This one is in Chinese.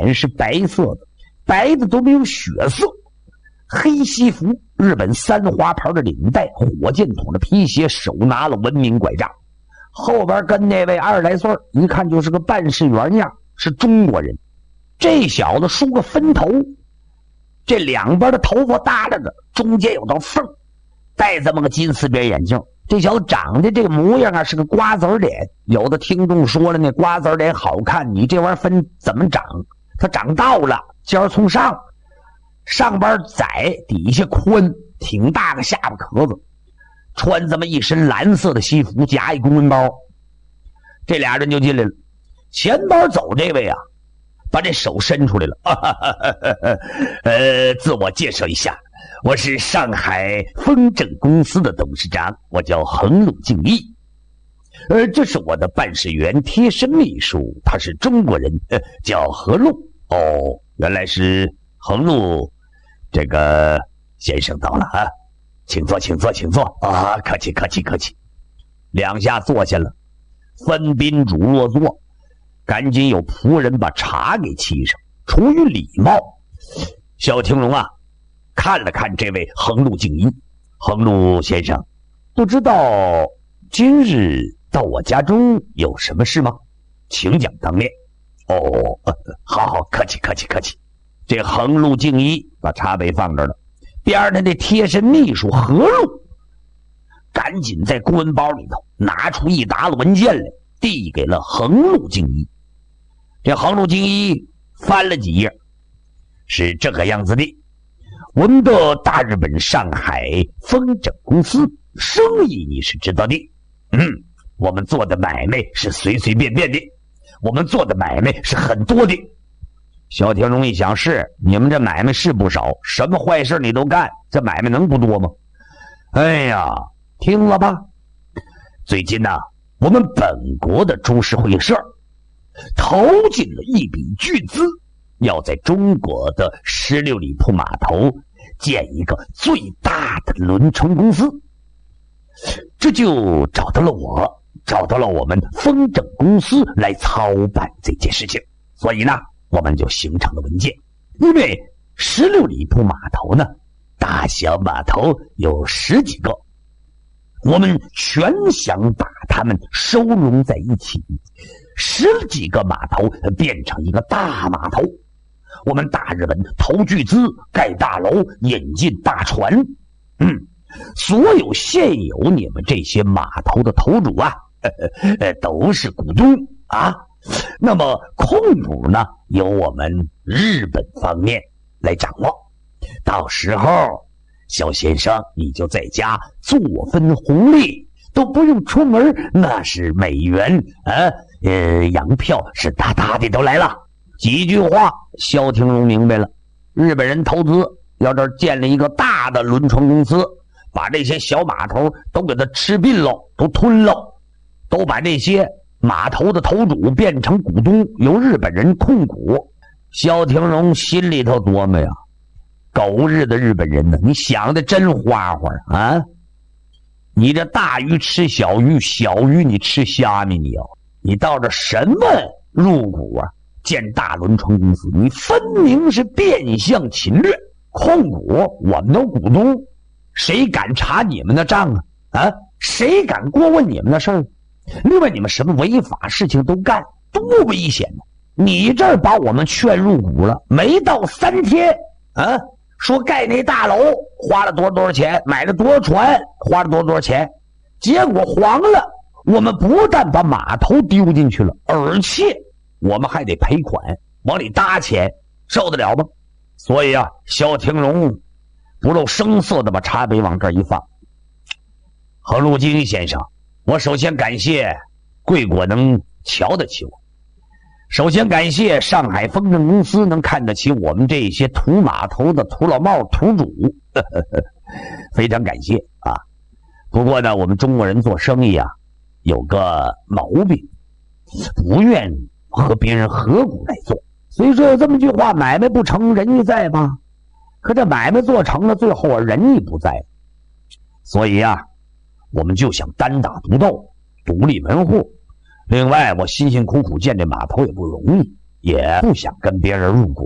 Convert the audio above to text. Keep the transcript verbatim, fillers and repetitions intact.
本是白色的，白的都没有血色。黑西服，日本三花牌的领带，火箭筒的皮鞋，手拿了文明拐杖。后边跟那位二十来岁，一看就是个办事员样，是中国人。这小子梳个分头，这两边的头发耷拉着，中间有道缝，戴这么个金丝边眼镜。这小子长得这个模样啊，是个瓜子脸。有的听众说了，那瓜子脸好看，你这玩意儿分怎么长？他长倒了，尖儿从上，上边窄，底下宽，挺大个下巴壳子，穿这么一身蓝色的西服，夹一公文包。这俩人就进来了。前边走这位啊，把这手伸出来了。啊、哈哈哈哈呃，自我介绍一下，我是上海丰正公司的董事长，我叫横路敬一。呃，这是我的办事员贴身秘书，他是中国人，呃、叫何路。哦，原来是横路这个先生到了啊，请坐，请坐，请坐啊！客气，客气，客气。两下坐下了，分宾主落座，赶紧有仆人把茶给沏上。出于礼貌，小廷荣啊，看了看这位横路敬一，横路先生，不知道今日到我家中有什么事吗？请讲当面。哦，好好，客气，客气，客气。这横路敬一把茶杯放这儿了，边上的贴身秘书何路赶紧在公文包里头拿出一沓子文件来，递给了横路敬一。这横路敬一翻了几页，是这个样子的：我们的大日本上海丰正公司生意你是知道的，嗯，我们做的买卖是随随便便的，我们做的买卖是很多的。小廷荣一想，是你们这买卖是不少，什么坏事你都干，这买卖能不多吗？哎呀，听了吧，最近呢、啊，我们本国的株式会社投进了一笔巨资，要在中国的十六里铺码头建一个最大的轮船公司，这就找到了我，找到了我们丰正公司来操办这件事情。所以呢，我们就形成了文件。因为十六里铺码头呢，大小码头有十几个，我们全想把它们收容在一起，十几个码头变成一个大码头。我们大日本投巨资盖大楼，引进大船，嗯，所有现有你们这些码头的头主啊，呃呃、都是股东啊。那么控股呢，由我们日本方面来掌握。到时候，肖先生你就在家坐分红利，都不用出门，那是美元啊，呃，洋票是大大的都来了。几句话，萧廷荣明白了，日本人投资要这儿建立一个大的轮船公司，把这些小码头都给它吃并了，都吞了，都把这些码头的头主变成股东，由日本人控股。萧廷荣心里头琢磨呀，狗日的日本人呢，你想的真花花啊！你这大鱼吃小鱼，小鱼你吃虾米，你要你到这什么入股啊？建大轮船公司，你分明是变相侵略控股我们的股东，谁敢查你们的账啊？啊，谁敢过问你们的事儿？另外，你们什么违法事情都干，多危险呢！你这儿把我们劝入股了，没到三天啊，说盖那大楼花了多少多少钱，买了多少船花了多少多少钱，结果黄了。我们不但把码头丢进去了，而且我们还得赔款，往里搭钱，受得了吗？所以啊，萧廷荣不露声色的把茶杯往这儿一放。何路敬一先生，我首先感谢贵国能瞧得起我，首先感谢上海丰正公司能看得起我们这些土码头的土老帽土主，呵呵呵，非常感谢啊。不过呢，我们中国人做生意啊，有个毛病，不愿和别人合股来做。所以说有这么句话，买卖不成仁义在吧？可这买卖做成了，最后啊仁义不在。所以啊，我们就想单打独斗，独立门户。另外，我辛辛苦苦建这码头也不容易也不想跟别人入股。